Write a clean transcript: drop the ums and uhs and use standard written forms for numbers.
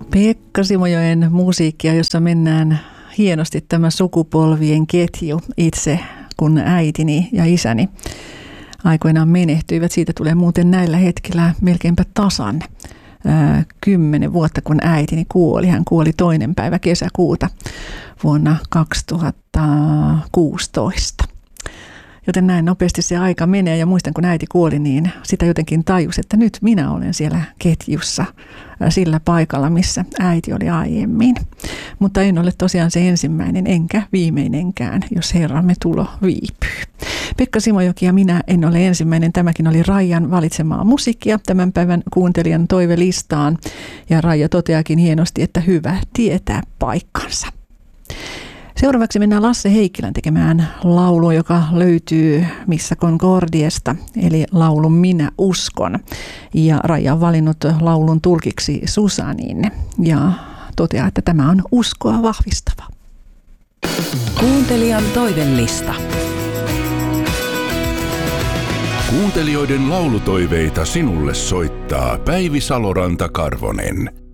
Pekka Simojoen musiikkia, jossa mennään hienosti tämä sukupolvien ketju itse, kun äitini ja isäni aikoinaan menehtyivät. Siitä tulee muuten näillä hetkellä melkeinpä tasan 10 vuotta, kun äitini kuoli. Hän kuoli 2. päivä kesäkuuta vuonna 2016. Joten näin nopeasti se aika menee, ja muistan, kun äiti kuoli, niin sitä jotenkin tajus, että nyt minä olen siellä ketjussa sillä paikalla, missä äiti oli aiemmin. Mutta en ole tosiaan se ensimmäinen enkä viimeinenkään, jos Herramme tulo viipyy. Pekka Simojoki ja minä en ole ensimmäinen. Tämäkin oli Raijan valitsemaa musiikkia tämän päivän kuuntelijan toivelistaan. Ja Raija toteakin hienosti, että hyvä tietää paikkansa. Seuraavaksi mennään Lasse Heikkilän tekemään lauluun, joka löytyy Missä Concordiesta, eli laulun Minä uskon. Ja Raija on valinnut laulun tulkiksi Susanin ja toteaa, että tämä on uskoa vahvistava. Kuuntelijan toivelista. Kuuntelijoiden laulutoiveita sinulle soittaa Päivi Saloranta-Karvonen.